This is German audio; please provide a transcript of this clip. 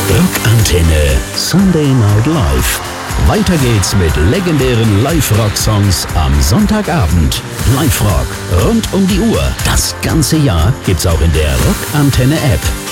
Rockantenne Sunday Night Live. Weiter geht's mit legendären Live-Rock-Songs am Sonntagabend. Live-Rock rund um die Uhr. Das ganze Jahr gibt's auch in der Rockantenne-App.